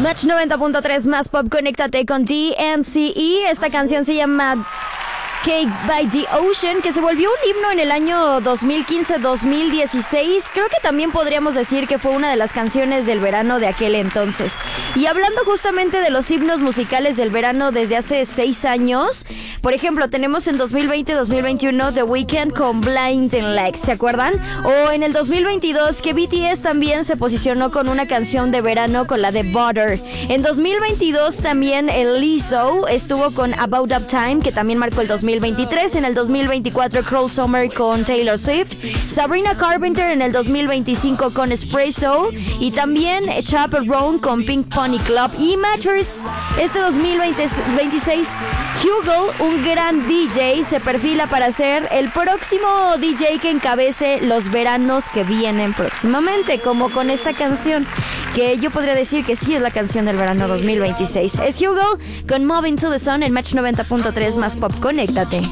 Match 90.3 más pop, conéctate con DNCE. Esta canción se llama Cake by the Ocean, que se volvió un himno en el año 2015-2016. Creo que también podríamos decir que fue una de las canciones del verano de aquel entonces. Y hablando justamente de los himnos musicales del verano desde hace 6 años, por ejemplo, tenemos en 2020-2021 The Weeknd con Blinding Lights, ¿se acuerdan? O en el 2022 que BTS también se posicionó con una canción de verano con la de Butter. En 2022 también el Lizzo estuvo con About That Time, que también marcó el 2023. En el 2024 Cruel Summer con Taylor Swift, Sabrina Carpenter en el 2025 con Espresso y también Chaperone con Pink Pony Club y Matters. Este 2026 Hugo, un gran DJ, se perfila para ser el próximo DJ que encabece los veranos que vienen próximamente, como con esta canción que yo podría decir que sí es la canción del verano 2026. Es Hugo con Moving to the Sun en Match 90.3 más pop, conéctate.